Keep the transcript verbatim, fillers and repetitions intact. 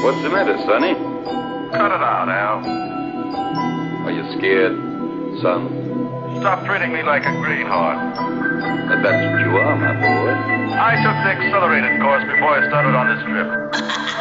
What's the matter, Sonny? Cut it out, Al. Are you scared, son? Stop treating me like a greenhorn. But that's what you are, my boy. I took the accelerated course before I started on this trip.